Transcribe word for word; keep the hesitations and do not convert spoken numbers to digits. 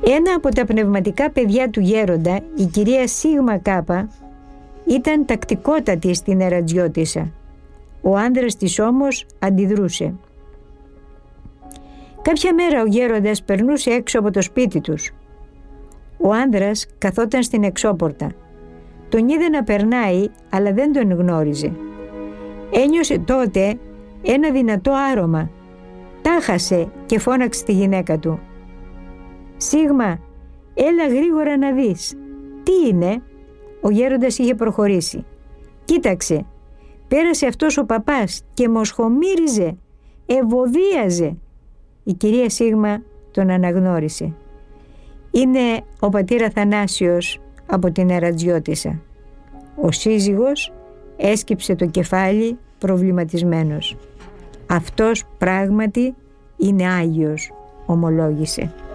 Ένα από τα πνευματικά παιδιά του γέροντα, η κυρία Σίγμα Κάπα, ήταν τακτικότατη στην ερατζιώτισσα. Ο άνδρας της όμως αντιδρούσε. Κάποια μέρα ο γέροντας περνούσε έξω από το σπίτι τους. Ο άνδρας καθόταν στην εξώπορτα. Τον είδε να περνάει, αλλά δεν τον γνώριζε. Ένιωσε τότε ένα δυνατό άρωμα. Τάχασε και φώναξε τη γυναίκα του. «Σίγμα, έλα γρήγορα να δεις. Τι είναι?» Ο γέροντας είχε προχωρήσει. «Κοίταξε, πέρασε αυτός ο παπάς και μοσχομύριζε, ευωδίαζε». Η κυρία Σίγμα τον αναγνώρισε. «Είναι ο πατήρ Αθανάσιος από την ερατζιώτισσα». Ο σύζυγος έσκυψε το κεφάλι προβληματισμένος. «Αυτός πράγματι είναι Άγιος», ομολόγησε.